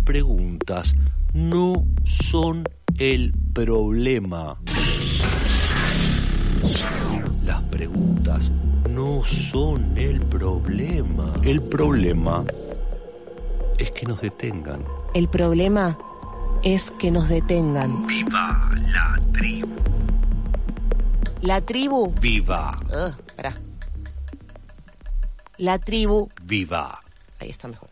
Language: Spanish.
preguntas no son el problema. Las preguntas no son el problema. El problema es que nos detengan. El problema es que nos detengan. ¡Viva la tribu! La tribu. ¡Viva! Pará. La tribu. ¡Viva! Ahí está mejor.